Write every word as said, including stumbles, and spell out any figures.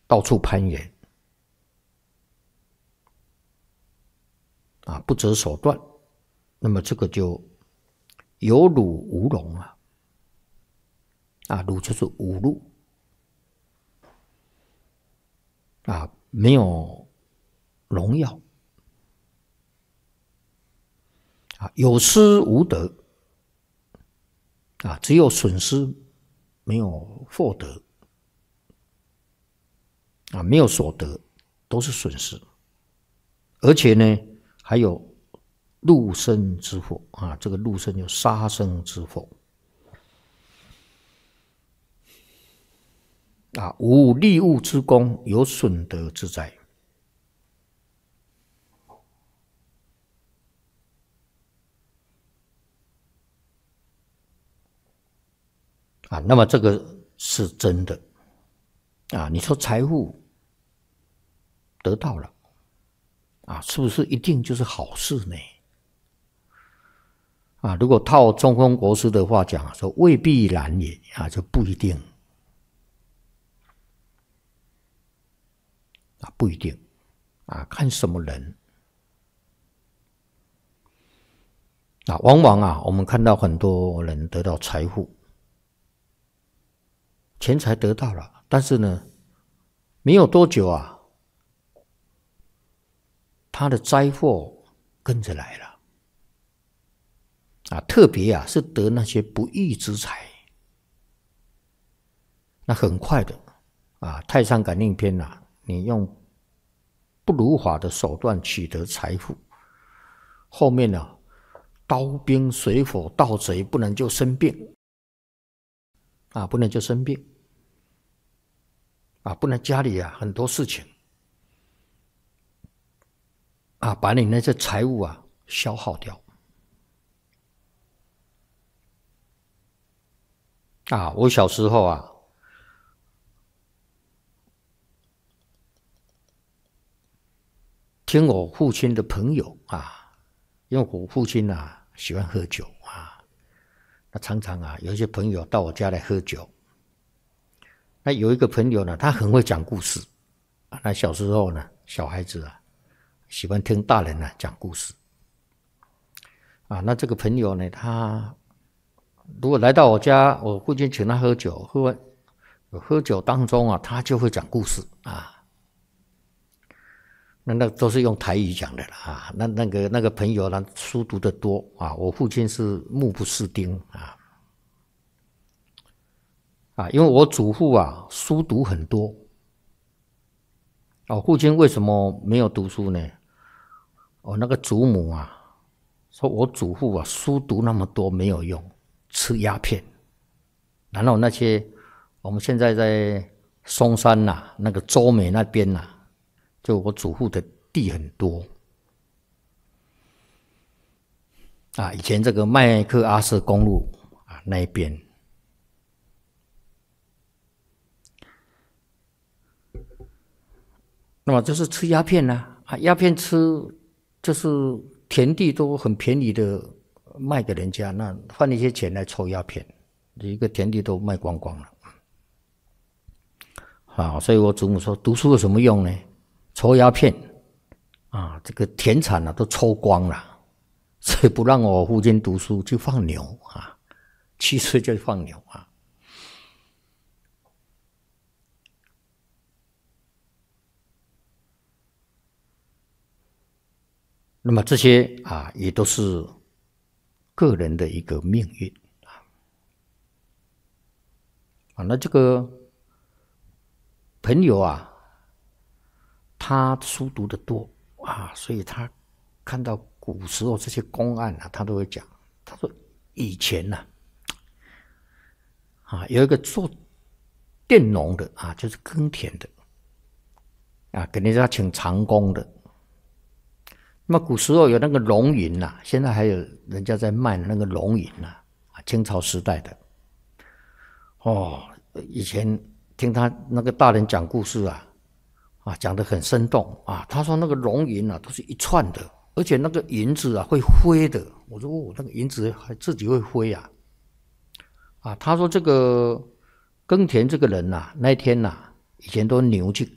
到处攀援啊，不择手段，那么这个就有辱无荣啊。啊，辱就是侮辱啊，没有荣耀啊，有失无得啊，只有损失，没有获得啊，没有所得，都是损失。而且呢，还有入生之祸啊，这个入生就杀生之祸啊，无利物之功，有损德之灾。啊，那么这个是真的啊。你说财富得到了啊，是不是一定就是好事呢？啊，如果套中峰国师的话讲，说未必然也啊，就不一定啊，不一定啊，看什么人啊。往往啊，我们看到很多人得到财富。钱财得到了，但是呢，没有多久啊，他的灾祸跟着来了啊！特别啊，是得那些不义之财，那很快的啊，《太上感应篇》啊，你用不如法的手段取得财富，后面呢、啊，刀兵水火盗贼不能就生病。啊，不能就生病啊，不能家里啊很多事情啊，把你那些财物啊消耗掉啊。我小时候啊，听我父亲的朋友啊，因为我父亲啊喜欢喝酒啊，那常常啊有一些朋友到我家来喝酒。那有一个朋友呢，他很会讲故事啊。那小时候呢，小孩子啊喜欢听大人啊讲故事啊。那这个朋友呢，他如果来到我家，我父亲请他喝酒，喝完喝酒当中啊，他就会讲故事啊。那那都是用台语讲的啦啊。那那个那个朋友呢，书读得多啊。我父亲是目不识丁啊。啊，因为我祖父啊书读很多，哦，父亲为什么没有读书呢？我、哦、那个祖母啊说，我祖父啊书读那么多没有用，吃鸦片。然后那些我们现在在松山呐、啊，那个周美那边呐、啊，就我祖父的地很多啊。以前这个麦克阿瑟公路啊那一边。那么就是吃鸦片呢、啊，啊，鸦片吃就是田地都很便宜的卖给人家，那换一些钱来抽鸦片，一个田地都卖光光了。啊，所以我祖母说，读书有什么用呢？抽鸦片啊，这个田产啊都抽光了，所以不让我父亲读书，就放牛啊，七岁就放牛啊。那么这些啊，也都是个人的一个命运啊。那这个朋友啊，他书读得多啊，所以他看到古时候这些公案啊，他都会讲。他说以前呐、啊，啊有一个做佃农的啊，就是耕田的啊，给人家请长工的。那么古时候有那个龙吟呐，现在还有人家在卖那个龙吟呐，清朝时代的。哦，以前听他那个大人讲故事啊，啊讲得很生动啊。他说那个龙吟啊，都是一串的，而且那个银子啊会飞的。我说哦，那个银子还自己会飞啊。啊，他说这个耕田这个人呐、啊，那一天呐、啊，以前都牛去